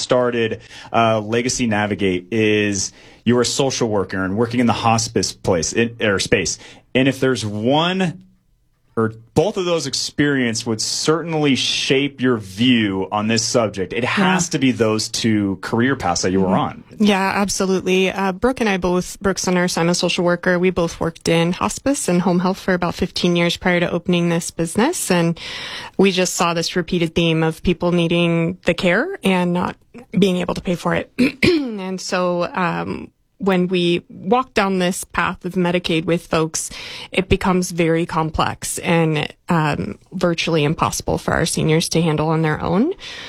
started Legacy Navigate is you're a social worker and working in the hospice space. And if there's one or both of those experiences would certainly shape your view on this subject, it has to be those two career paths that you were on. Yeah, absolutely. Brooke and I both, Brooke's a nurse, I'm a social worker. We both worked in hospice and home health for about 15 years prior to opening this business. And we just saw this repeated theme of people needing the care and not being able to pay for it. And so, when we walk down this path of Medicaid with folks, it becomes very complex and virtually impossible for our seniors to handle on their own.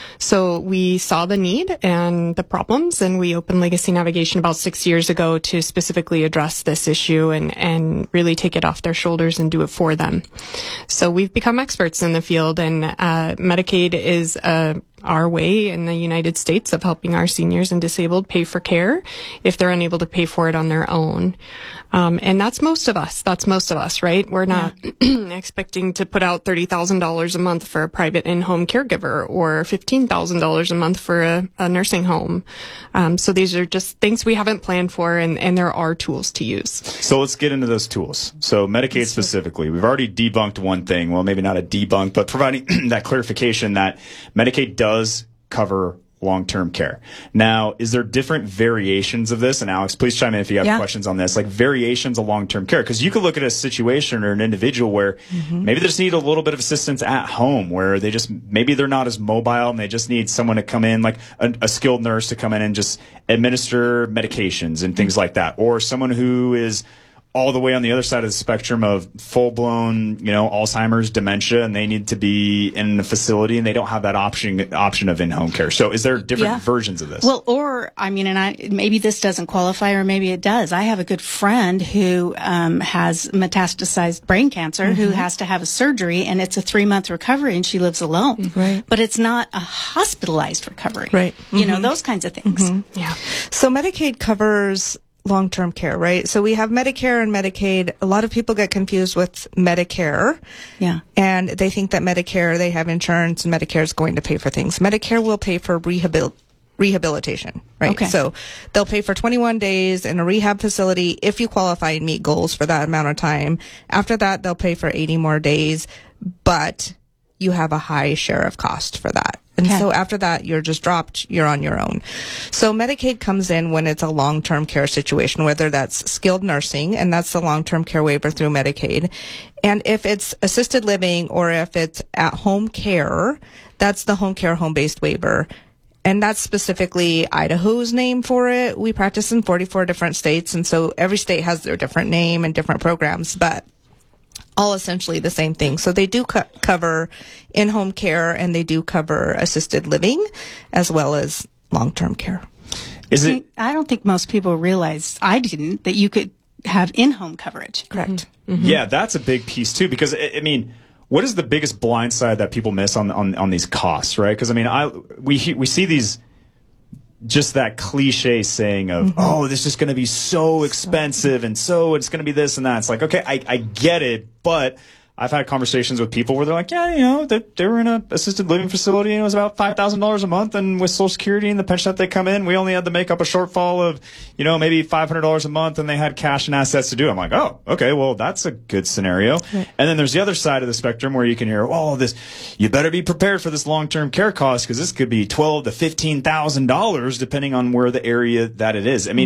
So we saw the need and the problems, and we opened Legacy Navigation about 6 years ago to specifically address this issue and really take it off their shoulders and do it for them. So we've become experts in the field, and Medicaid is our way in the United States of helping our seniors and disabled pay for care if they're unable to pay for it on their own. And that's most of us. That's most of us, right? We're not expecting to put out $30,000 a month for a private in-home caregiver or $15,000 a month for a nursing home. So these are just things we haven't planned for, and there are tools to use. So let's get into those tools. So Medicaid specifically, we've already debunked one thing. Well, maybe not a debunk, but providing that clarification that Medicaid does cover long-term care. Now, is there different variations of this? And Alex, please chime in if you have questions on this, like variations of long-term care. Because you could look at a situation or an individual where maybe they just need a little bit of assistance at home, where maybe they're not as mobile and they just need someone to come in, like a skilled nurse to come in and just administer medications and things like that. Or someone who is all the way on the other side of the spectrum of full-blown, Alzheimer's, dementia, and they need to be in a facility and they don't have that option of in-home care. So is there different versions of this? Well, maybe this doesn't qualify, or maybe it does. I have a good friend who has metastasized brain cancer who has to have a surgery, and it's a 3-month recovery, and she lives alone. Right. But it's not a hospitalized recovery. Right. Those kinds of things. Yeah. So Medicaid covers long-term care, right? So we have Medicare and Medicaid. A lot of people get confused with Medicare. Yeah. And they think that Medicare, they have insurance and Medicare is going to pay for things. Medicare will pay for rehabilitation, right? Okay. So they'll pay for 21 days in a rehab facility if you qualify and meet goals for that amount of time. After that, they'll pay for 80 more days, but you have a high share of cost for that. And so after that, you're just dropped, you're on your own. So Medicaid comes in when it's a long-term care situation, whether that's skilled nursing, and that's the long-term care waiver through Medicaid. And if it's assisted living or if it's at-home care, that's the home care home-based waiver. And that's specifically Idaho's name for it. We practice in 44 different states, and so every state has their different name and different programs, but all essentially the same thing. So they do cover in-home care, and they do cover assisted living as well as long-term care. I don't think most people realize, I didn't, that you could have in-home coverage. Correct. Yeah, that's a big piece too, because what is the biggest blind side that people miss on these costs, right? Because we see these, just that cliche saying of, oh, this is going to be so expensive, and so it's going to be this and that. It's like, okay, I get it, but I've had conversations with people where they're like, they were in an assisted living facility and it was about $5,000 a month, and with Social Security and the pension that they come in, we only had to make up a shortfall of, maybe $500 a month, and they had cash and assets to do it. I'm like, oh, okay, well, that's a good scenario. Right. And then there's the other side of the spectrum where you can hear, you better be prepared for this long-term care cost, because this could be $12,000 to $15,000 depending on where the area that it is.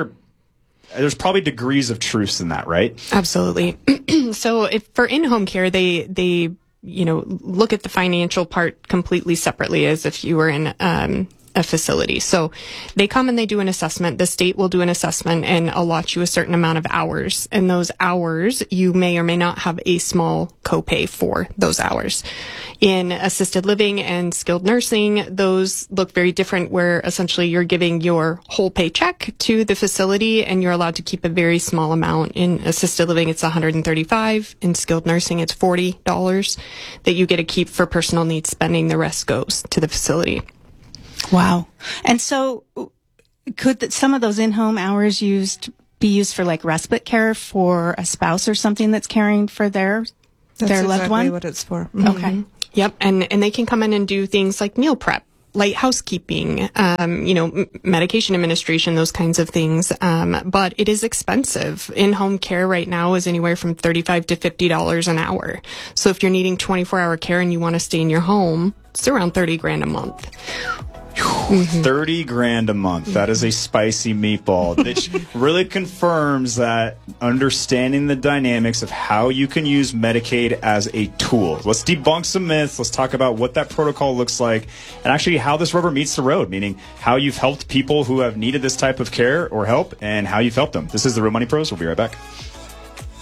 There's probably degrees of truths in that, right? Absolutely. So for in-home care, they look at the financial part completely separately, as if you were in a facility. So they come and they do an assessment. The state will do an assessment and allot you a certain amount of hours. And those hours, you may or may not have a small copay for those hours. In assisted living and skilled nursing, those look very different, where essentially you're giving your whole paycheck to the facility and you're allowed to keep a very small amount. In assisted living, it's $135. In skilled nursing, it's $40 that you get to keep for personal needs spending. The rest goes to the facility. Wow. And so could some of those in-home hours be used for like respite care for a spouse or something that's caring for their loved one? That's exactly what it's for. Okay. Yep. And they can come in and do things like meal prep, light housekeeping, medication administration, those kinds of things. But it is expensive. In-home care right now is anywhere from $35 to $50 an hour. So if you're needing 24-hour care and you want to stay in your home, it's around $30,000 a month. 30 grand a month. That is a spicy meatball. Which really confirms that understanding the dynamics of how you can use Medicaid as a tool. Let's debunk some myths. Let's talk about what that protocol looks like and actually how this rubber meets the road, meaning how you've helped people who have needed this type of care or help and how you've helped them. This is the Real Money Pros. We'll be right back.